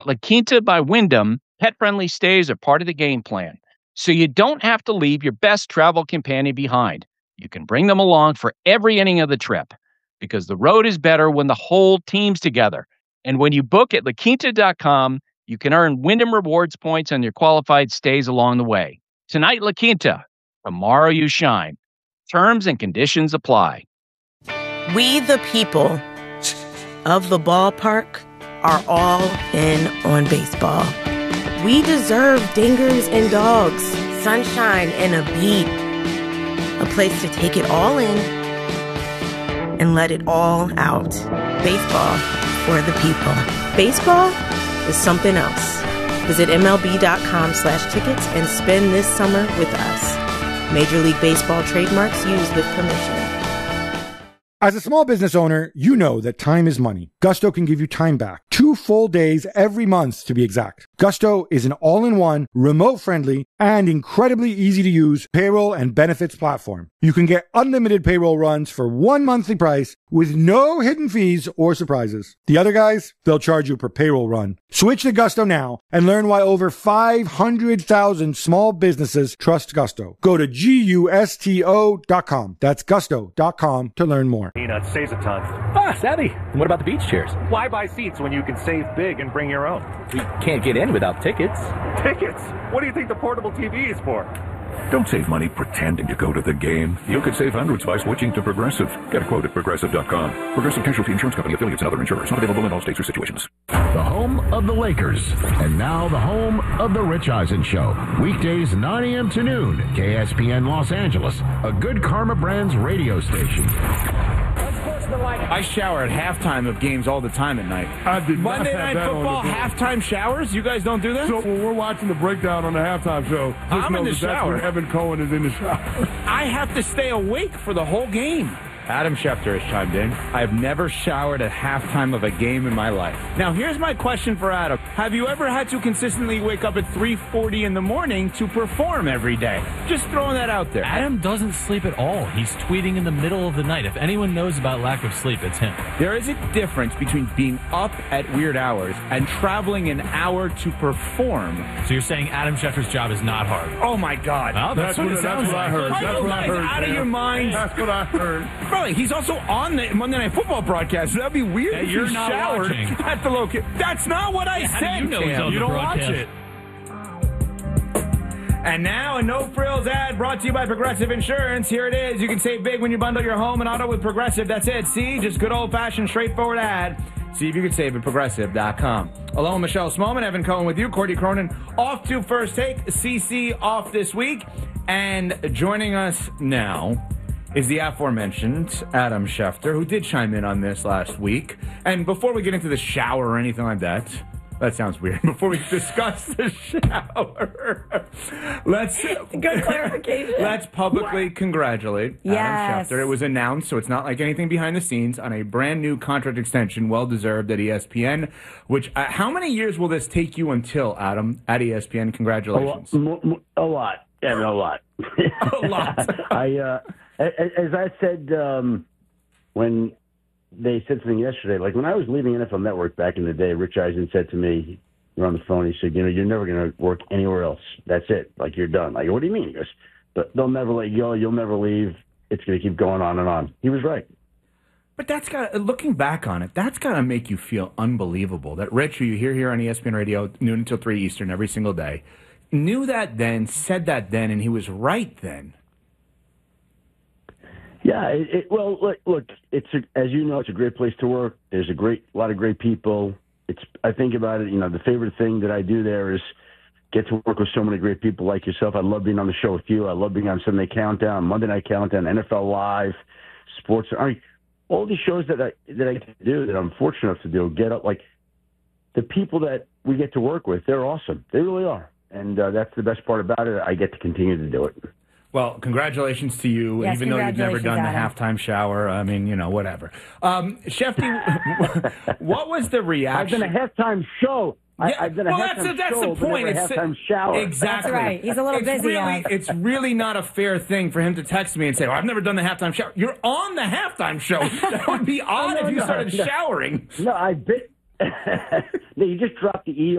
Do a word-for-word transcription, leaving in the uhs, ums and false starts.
La Quinta by Wyndham, pet-friendly stays are part of the game plan, so you don't have to leave your best travel companion behind. You can bring them along for every inning of the trip, because the road is better when the whole team's together. And when you book at la quinta dot com, you can earn Wyndham Rewards points on your qualified stays along the way. Tonight, La Quinta. Tomorrow, you shine. Terms and conditions apply. We, the people of the ballpark, are all in on baseball. We deserve dingers and dogs, sunshine and a beat. A place to take it all in and let it all out. Baseball for the people. Baseball is something else. Visit MLB.com slash tickets and spend this summer with us. Major League Baseball trademarks used with permission. As a small business owner, you know that time is money. Gusto can give you time back. Two full days every month, to be exact. Gusto is an all-in-one, remote-friendly, and incredibly easy-to-use payroll and benefits platform. You can get unlimited payroll runs for one monthly price with no hidden fees or surprises. The other guys, they'll charge you per payroll run. Switch to Gusto now and learn why over five hundred thousand small businesses trust Gusto. Go to gusto dot com. That's gusto dot com to learn more. Peanuts saves a ton. Ah, savvy. And what about the beach chairs? Why buy seats when you can save big and bring your own? We can't get in without tickets. Tickets? What do you think the portable T V is for? Don't save money pretending to go to the game. You could save hundreds by switching to Progressive. Get a quote at progressive dot com. Progressive Casualty Insurance Company, affiliates, and other insurers. Not available in all states or situations. The home of the Lakers. And now the home of the Rich Eisen Show. Weekdays nine a.m. to noon. K S P N Los Angeles. A Good Karma Brands radio station. I shower at halftime of games all the time at night. I did not Monday have Night that on Football the board. halftime showers? You guys don't do that? So when we're watching the breakdown on the halftime show, just I'm know in the that shower. That's when Evan Cohen is in the shower. I have to stay awake for the whole game. Adam Schefter has chimed in. I've never showered at halftime of a game in my life. Now, here's my question for Adam. Have you ever had to consistently wake up at three forty in the morning to perform every day? Just throwing that out there. Adam doesn't sleep at all. He's tweeting in the middle of the night. If anyone knows about lack of sleep, it's him. There is a difference between being up at weird hours and traveling an hour to perform. So you're saying Adam Schefter's job is not hard? Oh, my God. Well, that's, That's what, what, it that's sounds what like. I heard. Are That's you what I guys heard. out of man. your mind? That's what I heard. Probably. He's also on the Monday Night Football broadcast. So that'd be weird Yeah, if you're he not showered watching. at the location. That's not what I Yeah, how said, do you know he's Cam. on You the don't watch broadcast? it. And now a no frills ad brought to you by Progressive Insurance. Here it is. You can save big when you bundle your home and auto with Progressive. That's it. See? Just good old-fashioned, straightforward ad. See if you can save at progressive dot com. Along with Michelle Smallman, Evan Cohen with you, Courtney Cronin off to First Take, C C off this week. And joining us now is the aforementioned Adam Schefter, who did chime in on this last week. And before we get into the shower or anything like that, that sounds weird. Before we discuss the shower, let's good clarification. Let's publicly what? congratulate yes. Adam Schefter. It was announced, so it's not like anything behind the scenes, on a brand new contract extension, well deserved at E S P N. Which uh, how many years will this take you until, Adam, at E S P N? Congratulations. A lot. A lot. Yeah, a lot. a lot. I, uh, as I said um, when they said something yesterday, like when I was leaving N F L Network back in the day, Rich Eisen said to me, you're on the phone, he said, you know, you're never going to work anywhere else. That's it. Like, you're done. Like, what do you mean? He goes, but they'll never let you go. You'll never leave. It's going to keep going on and on. He was right. But that's got, looking back on it, that's got to make you feel unbelievable that Rich, who you hear here on E S P N Radio, noon until three Eastern every single day, knew that then, said that then, and he was right then. Yeah, it, it, well, look, look, it's a, as you know, it's a great place to work. There's a great, a lot of great people. It's, I think about it, you know, the favorite thing that I do there is get to work with so many great people like yourself. I love being on the show with you. I love being on Sunday Countdown, Monday Night Countdown, N F L Live, Sports. I mean, all these shows that I that I get to do, that I'm fortunate enough to do, get up, like the people that we get to work with, they're awesome. They really are. And uh, that's the best part about it. I get to continue to do it. Well, congratulations to you, yes, even though you've never done Adam. the halftime shower. I mean, you know, whatever. Um, Shefty, what was the reaction? I've done a halftime show. I, Yeah, I've done a well, halftime that's the, that's show, the point. but never a It's halftime shower. Exactly. That's right. He's a little it's busy. Really, it's really not a fair thing for him to text me and say, "Well, I've never done the halftime shower." You're on the halftime show. That would be odd no, if you no, started no. showering. No, I've been no, you just drop the E